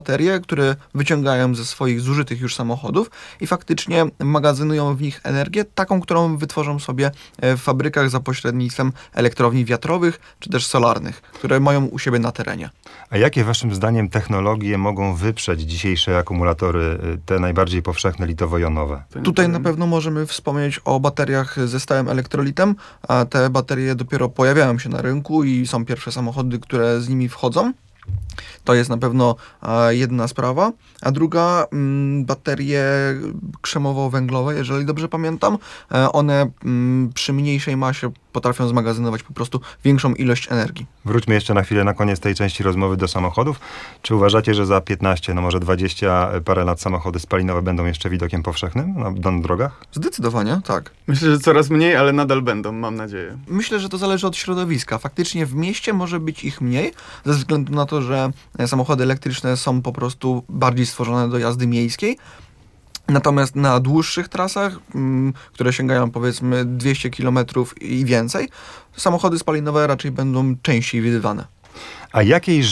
baterie, które wyciągają ze swoich zużytych już samochodów i faktycznie magazynują w nich energię, taką, którą wytworzą sobie w fabrykach za pośrednictwem elektrowni wiatrowych czy też solarnych, które mają u siebie na terenie. A jakie waszym zdaniem technologie mogą wyprzeć dzisiejsze akumulatory, te najbardziej powszechne litowo-jonowe? Tutaj na pewno możemy wspomnieć o bateriach ze stałym elektrolitem, a te baterie dopiero pojawiają się na rynku i są pierwsze samochody, które z nimi wchodzą. To jest na pewno jedna sprawa. A druga, baterie krzemowo-węglowe, jeżeli dobrze pamiętam, one przy mniejszej masie potrafią zmagazynować po prostu większą ilość energii. Wróćmy jeszcze na chwilę na koniec tej części rozmowy do samochodów. Czy uważacie, że za 15, no może 20 parę lat samochody spalinowe będą jeszcze widokiem powszechnym na drogach? Zdecydowanie, tak. Myślę, że coraz mniej, ale nadal będą, mam nadzieję. Myślę, że to zależy od środowiska. Faktycznie w mieście może być ich mniej, ze względu na to, że samochody elektryczne są po prostu bardziej stworzone do jazdy miejskiej. Natomiast na dłuższych trasach, które sięgają powiedzmy 200 km i więcej, samochody spalinowe raczej będą częściej widywane. A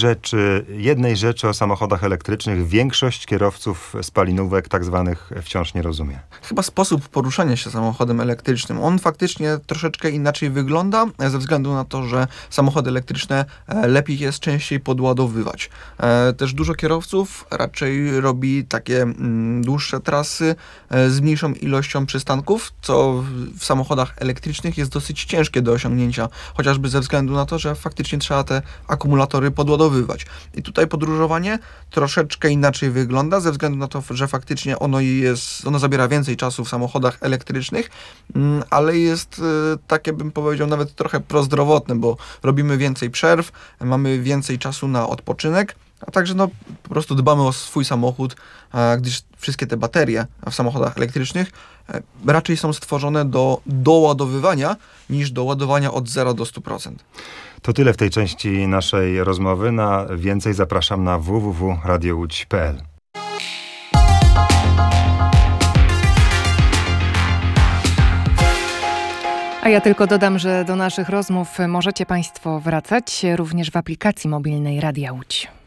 jednej rzeczy o samochodach elektrycznych większość kierowców spalinówek tak zwanych wciąż nie rozumie? Chyba sposób poruszania się samochodem elektrycznym. On faktycznie troszeczkę inaczej wygląda, ze względu na to, że samochody elektryczne lepiej jest częściej podładowywać. Też dużo kierowców raczej robi takie dłuższe trasy z mniejszą ilością przystanków, co w samochodach elektrycznych jest dosyć ciężkie do osiągnięcia, chociażby ze względu na to, że faktycznie trzeba te akumulatory podładowywać. I tutaj podróżowanie troszeczkę inaczej wygląda, ze względu na to, że faktycznie ono zabiera więcej czasu w samochodach elektrycznych, ale jest takie, bym powiedział, nawet trochę prozdrowotne, bo robimy więcej przerw, mamy więcej czasu na odpoczynek, a także po prostu dbamy o swój samochód, gdyż wszystkie te baterie w samochodach elektrycznych raczej są stworzone do doładowywania niż do ładowania od 0 do 100%. To tyle w tej części naszej rozmowy. Na więcej zapraszam na www.radiołódź.pl. A ja tylko dodam, że do naszych rozmów możecie Państwo wracać również w aplikacji mobilnej Radia Łódź.